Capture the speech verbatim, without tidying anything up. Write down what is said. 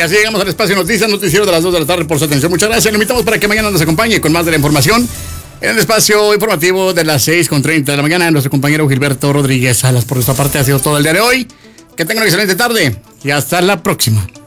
así llegamos al espacio Noticias, noticiero de las dos de la tarde por su atención. Muchas gracias. Le invitamos para que mañana nos acompañe con más de la información en el espacio informativo de las seis con treinta de la mañana. Nuestro compañero Gilberto Rodríguez Salas. Por nuestra parte ha sido todo el día de hoy. Que tengan una excelente tarde y hasta la próxima.